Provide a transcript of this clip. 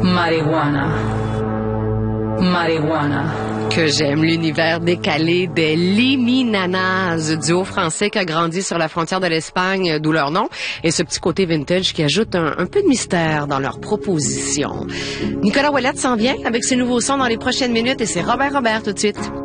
Marijuana. Marijuana. Que j'aime l'univers décalé des Liminanas, duo français qui a grandi sur la frontière de l'Espagne, d'où leur nom, et ce petit côté vintage qui ajoute un peu de mystère dans leurs propositions. Nicolas Ouellette s'en vient avec ses nouveaux sons dans les prochaines minutes et c'est Robert tout de suite.